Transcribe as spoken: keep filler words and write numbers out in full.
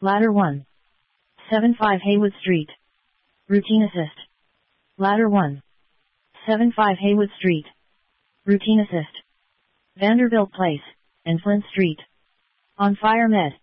Ladder one. seven five Haywood Street. Routine assist. Ladder one. seven five Haywood Street. Routine assist. Vanderbilt Place, and Flint Street. On fire med.